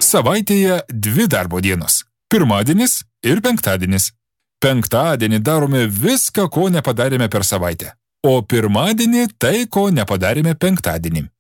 Savaitėje 2 darbo dienos – pirmadienis ir penktadienis. Penktadienį darome viską, ko nepadarėme per savaitę, o pirmadienį tai, ko nepadarėme penktadienį.